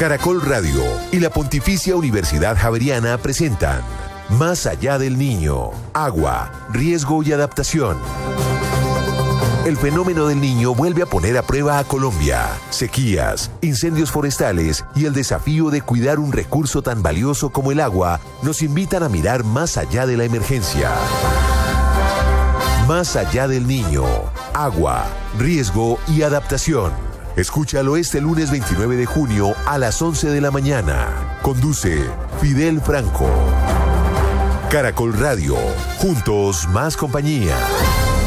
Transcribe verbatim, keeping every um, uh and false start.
Caracol Radio y la Pontificia Universidad Javeriana presentan Más allá del niño, agua, riesgo y adaptación. El fenómeno del niño vuelve a poner a prueba a Colombia. Sequías, incendios forestales y el desafío de cuidar un recurso tan valioso como el agua nos invitan a mirar más allá de la emergencia. Más allá del niño, agua, riesgo y adaptación. Escúchalo este lunes veintinueve de junio a las once de la mañana. Conduce Fidel Franco. Caracol Radio. Juntos más compañía.